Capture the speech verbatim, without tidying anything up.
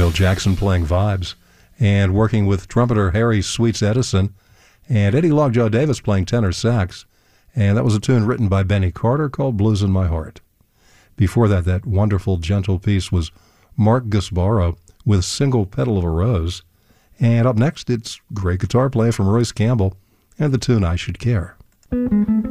Bill Jackson playing vibes, and working with trumpeter Harry Sweets Edison, and Eddie Lockjaw Davis playing tenor sax, and that was a tune written by Benny Carter called Blues in My Heart. Before that, that wonderful, gentle piece was Mark Gasbaro with Single Petal of a Rose, and up next, it's great guitar playing from Royce Campbell and the tune I Should Care.